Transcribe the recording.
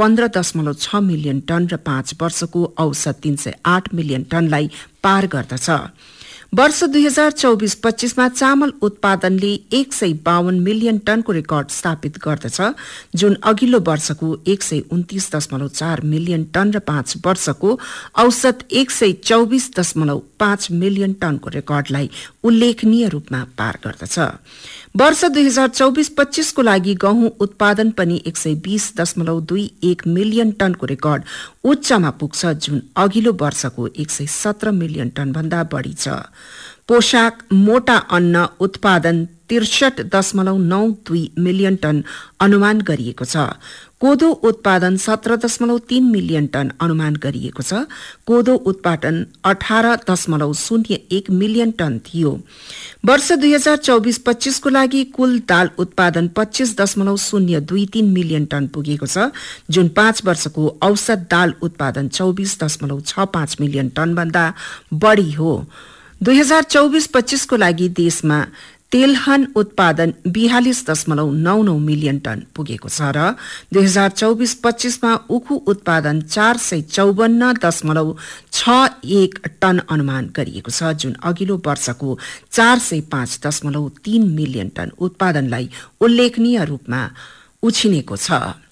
15.6 million ton र 5 वर्षको औसत 308 मिलियन टनलाई पार गर्दछ। वर्ष 2024-25 मा चामल उत्पादनले 152 मिलियन टनको रेकर्ड स्थापित गर्दछ, जुन अघिल्लो वर्षको 129.4 मिलियन टन र 5 वर्षको औसत 124.5 मिलियन टनको रेकर्डलाई उल्लेखनीय रूपमा पार गर्दछ। वर्ष 2024-25 को लागि गहुँ उत्पादन पनि 120.21 मिलियन टनको रेकर्ड उच्चमा पुग्छ, जुन अघिल्लो वर्षको 117 मिलियन टन भन्दा बढी छ। पोशाक मोटा अन्न उत्पादन 63.92 मिलियन टन अनुमान गरिएको छ। कोदो उत्पादन 17.3 मिलियन टन अनुमान गरिएको छ। कोदो उत्पादन 18.01 मिलियन टन थियो। वर्ष 2024-25 को लागि कुल दाल उत्पादन 25.023 मिलियन टन पुगेको छ, जुन 5 वर्षको औसत दाल उत्पादन 24.65 मिलियन टन भन्दा बढी हो। 2024-25 को लागि देशमा तेलहन उत्पादन 42.99 मिलियन टन पुगेको छ र 2024-25 मा उखु उत्पादन 454.61 टन अनुमान गरिएको छ, जुन अघिल्लो वर्षको 405.3 मिलियन टन उत्पादनलाई उल्लेखनीय रूपमा उछिनेको छ।